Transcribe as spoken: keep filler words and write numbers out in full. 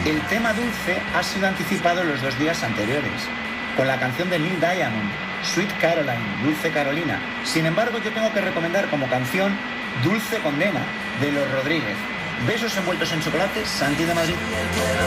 El tema dulce ha sido anticipado los dos días anteriores, con la canción de Neil Diamond, Sweet Caroline, Dulce Carolina. Sin embargo, yo tengo que recomendar como canción Dulce Condena, de Los Rodríguez. Besos envueltos en chocolate, Santi de Madrid.